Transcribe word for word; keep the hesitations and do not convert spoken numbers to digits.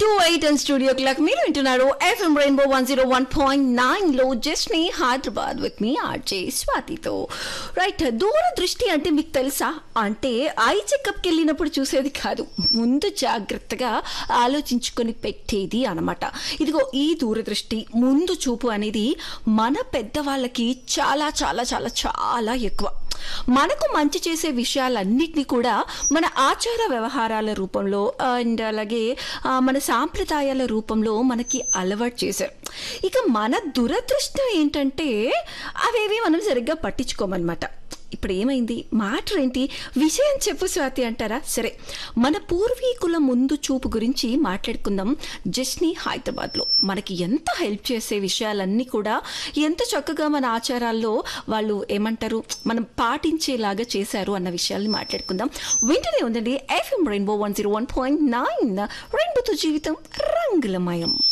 Two eight and studio clock మీరు వింటున్నారు FM rainbow one zero one point nine లో జస్ట్ని Hyderabad with me RJ స్వాతితో. Right, దూరదృష్టి అంటే మీకు తెలుసా? అంటే ఐ చెకప్కి వెళ్ళినప్పుడు చూసేది కాదు, ముందు జాగ్రత్తగా ఆలోచించుకొని పెట్టేది అనమాట. ఇదిగో ఈ దూరదృష్టి, ముందు చూపు అనేది మన పెద్దవాళ్ళకి చాలా చాలా చాలా చాలా ఎక్కువ. మనకు మంచి చేసే విషయాలన్నిటినీ కూడా మన ఆచార వ్యవహారాల రూపంలో అండ్ అలాగే మన సాంప్రదాయాల రూపంలో మనకి అలవాటు చేశారు. ఇక మన దురదృష్టం ఏంటంటే అవేవి మనం సరిగ్గా పట్టించుకోమన్నమాట. ఇప్పుడు ఏమైంది, మ్యాటర్ ఏంటి, విషయం చెప్పు స్వాతి అంటారా? సరే, మన పూర్వీకుల ముందు చూపు గురించి మాట్లాడుకుందాం జస్ట్ని హైదరాబాద్లో. మనకి ఎంత హెల్ప్ చేసే విషయాలన్నీ కూడా ఎంత చక్కగా మన ఆచారాల్లో వాళ్ళు ఏమంటారు మనం పాటించేలాగా చేశారు అన్న విషయాల్ని మాట్లాడుకుందాం. వింటూనే ఉందండి FM rainbow one zero one point nine రెయిన్బోతో జీవితం రంగులమయం.